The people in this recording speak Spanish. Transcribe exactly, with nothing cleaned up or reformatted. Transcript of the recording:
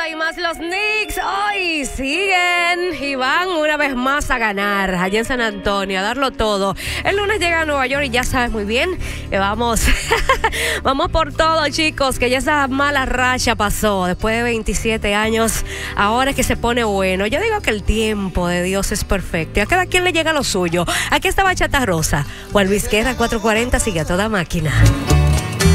y más los Knicks hoy siguen y van una vez más a ganar allá en San Antonio, a darlo todo. El lunes llega a Nueva York y ya sabes muy bien que vamos, vamos por todo, chicos, que ya esa mala racha pasó después de veintisiete años. Ahora es que se pone bueno. Yo digo que el tiempo de Dios es perfecto y a cada quien le llega lo suyo. Aquí está Bachata Rosa. Juan Luis Guerra, cuatrocientos cuarenta, sigue a toda máquina.